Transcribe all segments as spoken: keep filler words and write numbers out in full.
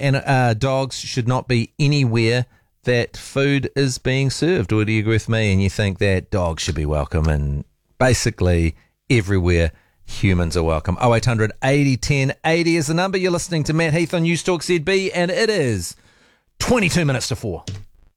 and uh, dogs should not be anywhere that food is being served. Or do you agree with me and you think that dogs should be welcome and basically everywhere humans are welcome? oh eight hundred eighty ten eighty is the number. You're listening to Matt Heath on News Talk Z B, and it is twenty-two minutes to four.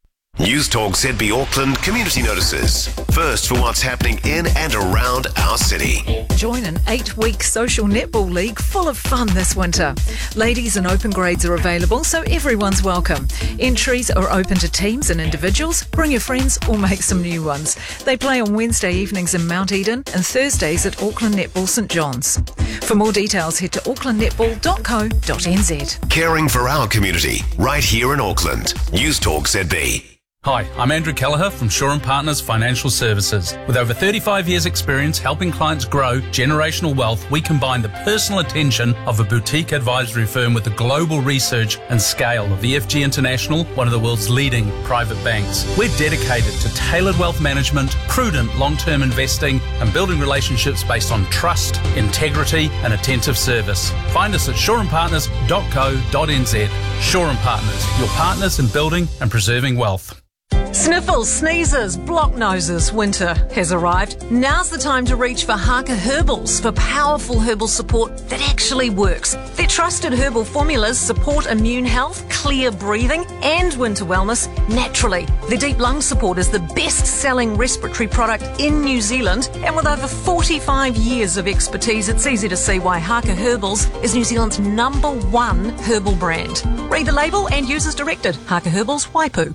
News Talk Z B Auckland community notices. First for what's happening in and around our city. Join an eight-week social netball league full of fun this winter. Ladies and open grades are available, so everyone's welcome. Entries are open to teams and individuals. Bring your friends or make some new ones. They play on Wednesday evenings in Mount Eden and Thursdays at Auckland Netball St John's. For more details, head to auckland netball dot co dot n z. Caring for our community right here in Auckland. News Talk Z B. Hi, I'm Andrew Kelleher from Shaw and Partners Financial Services. With over thirty-five years experience helping clients grow generational wealth, we combine the personal attention of a boutique advisory firm with the global research and scale of E F G International, one of the world's leading private banks. We're dedicated to tailored wealth management, prudent long-term investing, and building relationships based on trust, integrity, and attentive service. Find us at shaw and partners dot co dot n z. Shaw and Partners, your partners in building and preserving wealth. Sniffles, sneezes, block noses, winter has arrived. Now's the time to reach for Haka Herbals for powerful herbal support that actually works. Their trusted herbal formulas support immune health, clear breathing and winter wellness naturally. Their deep lung support is the best-selling respiratory product in New Zealand, and with over forty-five years of expertise, it's easy to see why Haka Herbals is New Zealand's number one herbal brand. Read the label and use as directed. Haka Herbals, Waipu.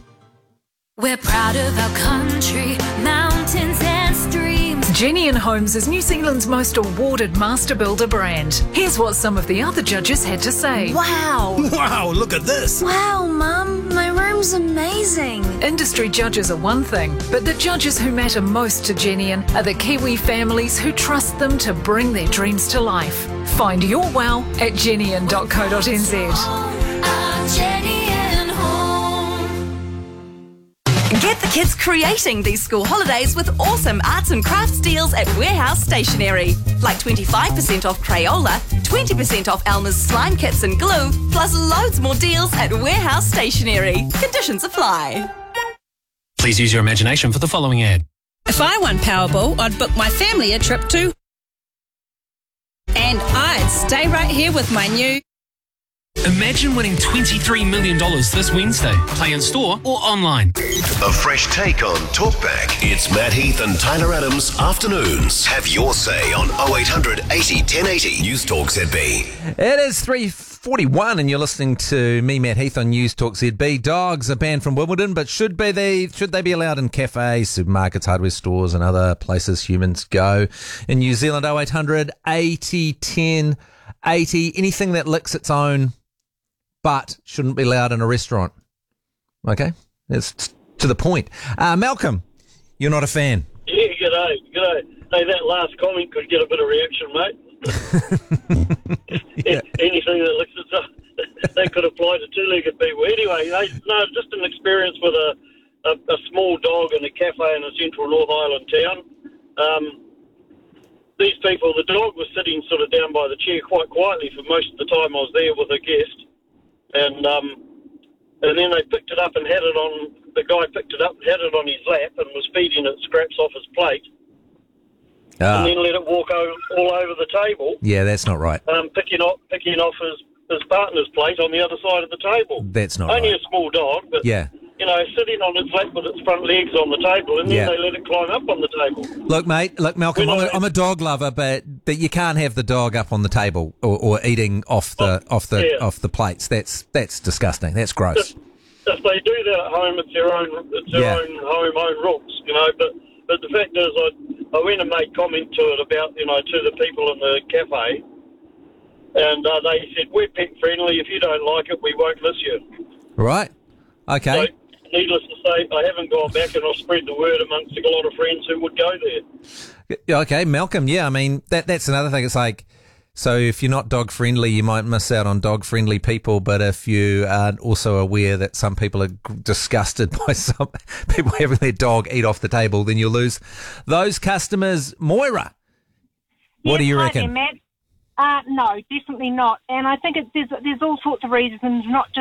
We're proud of our country, mountains and streams. Genian Homes is New Zealand's most awarded master builder brand. Here's what some of the other judges had to say. Wow. Wow, look at this. Wow, Mum, my room's amazing. Industry judges are one thing, but the judges who matter most to Genian are the Kiwi families who trust them to bring their dreams to life. Find your wow at genian dot co dot n z. Get the kids creating these school holidays with awesome arts and crafts deals at Warehouse Stationery. Like twenty-five percent off Crayola, twenty percent off Elmer's slime kits and glue, plus loads more deals at Warehouse Stationery. Conditions apply. Please use your imagination for the following ad. If I won Powerball, I'd book my family a trip to... And I'd stay right here with my new... Imagine winning twenty-three million dollars this Wednesday. Play in store or online. A fresh take on Talkback. It's Matt Heath and Tyler Adams Afternoons. Have your say on oh eight hundred eighty ten eighty. News Talk Z B. It is three forty-one and you're listening to me, Matt Heath, on News Talk Z B. Dogs are banned from Wimbledon, but should be they should they be allowed in cafes, supermarkets, hardware stores and other places humans go in New Zealand? oh eight hundred eighty ten eighty. Anything that licks its own but shouldn't be allowed in a restaurant. Okay? It's to the point. Uh, Malcolm, you're not a fan. Yeah, g'day, g'day. Hey, that last comment could get a bit of reaction, mate. yeah. Anything that looks its own, that could apply to two-legged people. Anyway, hey, no, just an experience with a, a, a small dog in a cafe in a central North Island town. Um, these people, the dog was sitting sort of down by the chair quite quietly for most of the time I was there with a guest. And um, and then they picked it up and had it on, the guy picked it up and had it on his lap and was feeding it scraps off his plate. Ah. And then let it walk over, all over the table. Yeah, that's not right. Um, picking off, picking off his, his partner's plate on the other side of the table. That's not Only right. a small dog, but, yeah. you know, sitting on its lap with its front legs on the table, and then yeah. they let it climb up on the table. Look, mate, look, Malcolm, I'm a, I'm a dog lover, but that you can't have the dog up on the table or, or eating off the oh, off the yeah. off the plates. That's that's disgusting. That's gross. If, if they do that at home, it's their own it's their yeah. own home own rules, you know. But but the fact is, I I went and made comment to it about you know to the people in the cafe, and uh, they said we're pet friendly. If you don't like it, we won't miss you. Right. Okay. So, needless to say, I haven't gone back and I've spread the word amongst a lot of friends who would go there. Okay, Malcolm, yeah, I mean, that that's another thing. It's like, so if you're not dog-friendly, you might miss out on dog-friendly people, but if you are also aware that some people are disgusted by some people having their dog eat off the table, then you'll lose those customers. Moira, what yes, do you hi reckon? there, Matt. Uh, no, definitely not. And I think it, there's, there's all sorts of reasons, not just